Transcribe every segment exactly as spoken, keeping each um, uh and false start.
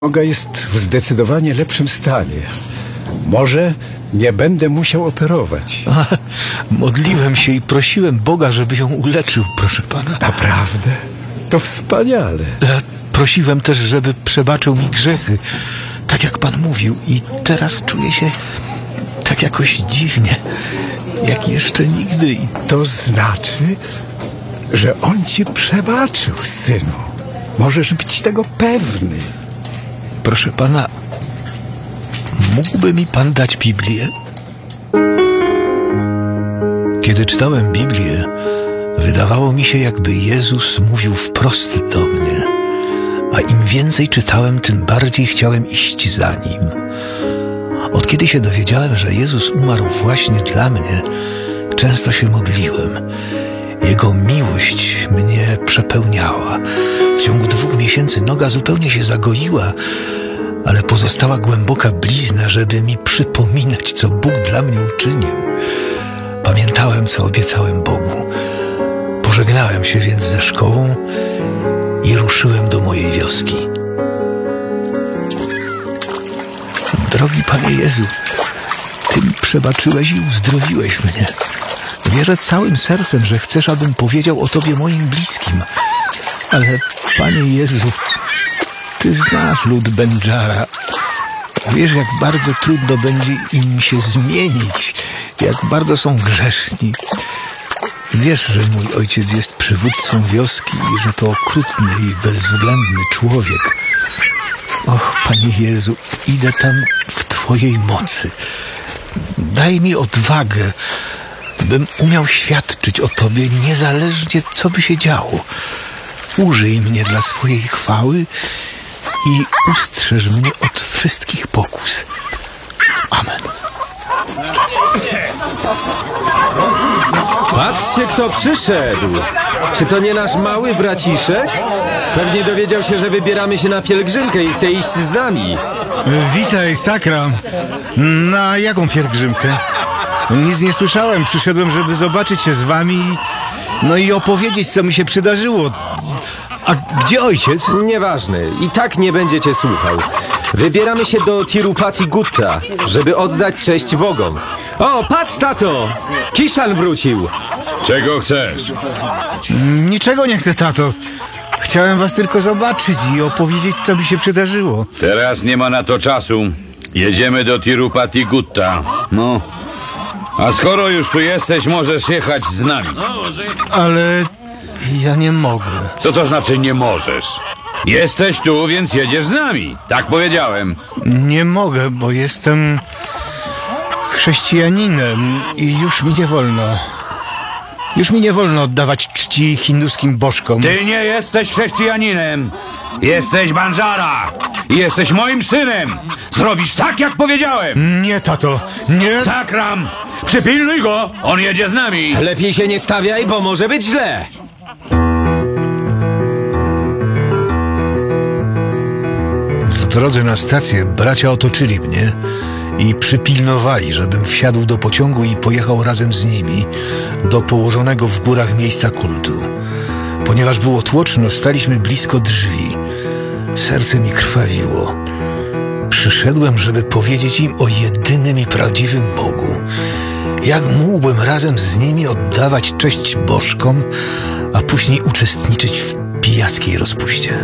Noga jest w zdecydowanie lepszym stanie. Może nie będę musiał operować. A, modliłem się i prosiłem Boga, żeby ją uleczył, proszę pana. Naprawdę? To wspaniale. E, Prosiłem też, żeby przebaczył mi grzechy, tak jak pan mówił. I teraz czuję się tak jakoś dziwnie, jak jeszcze nigdy. I To znaczy, że on ci przebaczył, synu. Możesz być tego pewny. proszę pana, mógłby mi pan dać Biblię? Kiedy czytałem Biblię, wydawało mi się, jakby Jezus mówił wprost do mnie. A im więcej czytałem, tym bardziej chciałem iść za Nim. Od kiedy się dowiedziałem, że Jezus umarł właśnie dla mnie, często się modliłem. Jego miłość mnie przepełniała. W ciągu dwóch miesięcy noga zupełnie się zagoiła, ale pozostała głęboka blizna, żeby mi przypominać, co Bóg dla mnie uczynił. Pamiętałem, co obiecałem Bogu. Pożegnałem się więc ze szkołą i ruszyłem do mojej wioski. Drogi Panie Jezu, Ty mi przebaczyłeś i uzdrowiłeś mnie. Wierzę całym sercem, że chcesz, abym powiedział o Tobie moim bliskim. Ale, Panie Jezu, Ty znasz lud Bendżara. Wiesz, jak bardzo trudno będzie im się zmienić, jak bardzo są grzeszni. Wiesz, że mój ojciec jest przywódcą wioski i że to okrutny i bezwzględny człowiek. Och, Panie Jezu, idę tam w Twojej mocy. Daj mi odwagę, bym umiał świadczyć o Tobie niezależnie, co by się działo. Użyj mnie dla swojej chwały i ustrzeż mnie od wszystkich pokus. Amen. Patrzcie, kto przyszedł. Czy to nie nasz mały braciszek? Pewnie dowiedział się, że wybieramy się na pielgrzymkę i chce iść z nami. Witaj, Sakra. Na jaką pielgrzymkę? Nic nie słyszałem. Przyszedłem, żeby zobaczyć się z wami, no i opowiedzieć, co mi się przydarzyło. A gdzie ojciec? Nieważne, i tak nie będziecie słuchał. Wybieramy się do Tirupati Gutta, żeby oddać cześć Bogom. O, patrz, tato! Kiszan wrócił. Czego chcesz? Niczego nie chcę, tato. Chciałem was tylko zobaczyć i opowiedzieć, co mi się przydarzyło. Teraz nie ma na to czasu. Jedziemy do Tirupati Gutta. No. A skoro już tu jesteś, możesz jechać z nami. Ale ja nie mogę. Co to znaczy nie możesz? Jesteś tu, więc jedziesz z nami. Tak powiedziałem. Nie mogę, bo jestem chrześcijaninem i już mi nie wolno. Już mi nie wolno oddawać czci hinduskim bożkom. Ty nie jesteś chrześcijaninem. Jesteś Bandżara. I jesteś moim synem. Zrobisz tak, jak powiedziałem. Nie, tato, nie. Sakram! Przypilnuj go! On jedzie z nami. Lepiej się nie stawiaj, bo może być źle. W drodze na stację bracia otoczyli mnie i przypilnowali, żebym wsiadł do pociągu i pojechał razem z nimi do położonego w górach miejsca kultu. Ponieważ było tłoczno, staliśmy blisko drzwi. Serce mi krwawiło. Przyszedłem, żeby powiedzieć im o jedynym i prawdziwym Bogu. Jak mógłbym razem z nimi oddawać cześć bożkom, a później uczestniczyć w pijackiej rozpuście?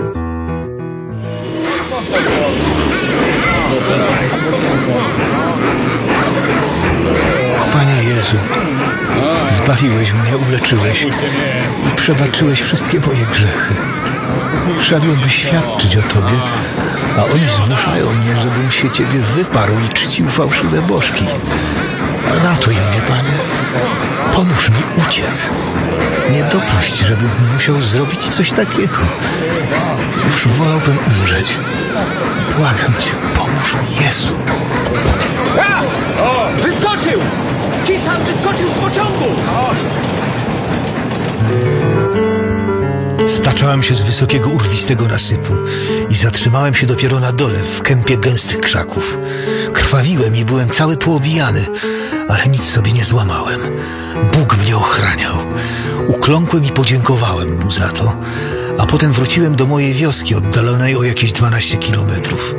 Panie Jezu, zbawiłeś mnie, uleczyłeś i przebaczyłeś wszystkie moje grzechy. Szedłem, by świadczyć o Tobie, a oni zmuszają mnie, żebym się Ciebie wyparł i czcił fałszywe bożki. Ratuj mnie, Panie. Pomóż mi uciec. Nie dopuść, żebym musiał zrobić coś takiego. Już wolałbym umrzeć. Błagam Cię, pomóż mi, Jezu. A! O, wyskoczył! Kiszan wyskoczył z pociągu! Staczałem się z wysokiego, urwistego nasypu i zatrzymałem się dopiero na dole, w kępie gęstych krzaków. Krwawiłem i byłem cały poobijany, ale nic sobie nie złamałem. Bóg mnie ochraniał. Ukląkłem i podziękowałem Mu za to, a potem wróciłem do mojej wioski oddalonej o jakieś dwanaście kilometrów.